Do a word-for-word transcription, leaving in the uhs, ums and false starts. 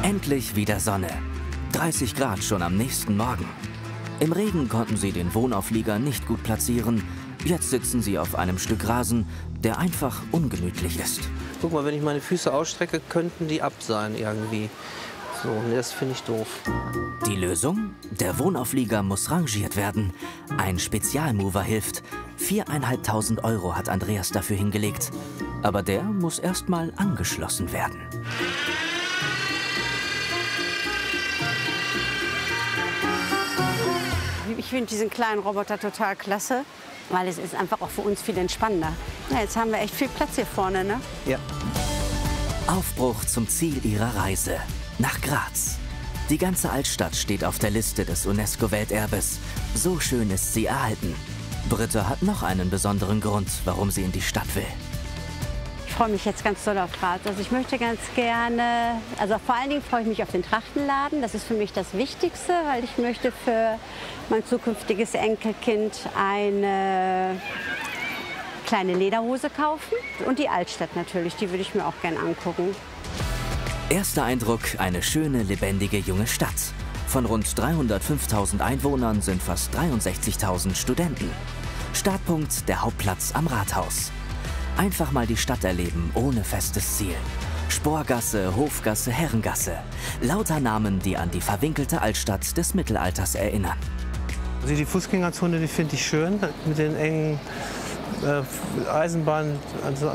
Endlich wieder Sonne. dreißig Grad schon am nächsten Morgen. Im Regen konnten sie den Wohnauflieger nicht gut platzieren. Jetzt sitzen sie auf einem Stück Rasen, der einfach ungemütlich ist. Guck mal, wenn ich meine Füße ausstrecke, könnten die ab sein irgendwie. So, nee, das finde ich doof. Die Lösung? Der Wohnauflieger muss rangiert werden. Ein Spezialmover hilft. Viereinhalbtausend Euro hat Andreas dafür hingelegt. Aber der muss erst mal angeschlossen werden. Ich finde diesen kleinen Roboter total klasse, weil es ist einfach auch für uns viel entspannender. Ja, jetzt haben wir echt viel Platz hier vorne, ne? Ja. Aufbruch zum Ziel ihrer Reise. Nach Graz. Die ganze Altstadt steht auf der Liste des UNESCO-Welterbes. So schön ist sie erhalten. Britta hat noch einen besonderen Grund, warum sie in die Stadt will. Ich freue mich jetzt ganz doll auf Graz. Also ich möchte ganz gerne, also vor allen Dingen freue ich mich auf den Trachtenladen. Das ist für mich das Wichtigste, weil ich möchte für mein zukünftiges Enkelkind eine kleine Lederhose kaufen. Und die Altstadt natürlich, die würde ich mir auch gerne angucken. Erster Eindruck, eine schöne, lebendige junge Stadt. Von rund dreihundertfünftausend Einwohnern sind fast dreiundsechzigtausend Studenten. Startpunkt der Hauptplatz am Rathaus. Einfach mal die Stadt erleben, ohne festes Ziel. Sporgasse, Hofgasse, Herrengasse. Lauter Namen, die an die verwinkelte Altstadt des Mittelalters erinnern. Also die Fußgängerzone, die finde ich schön, mit den engen äh, Eisenbahnen, also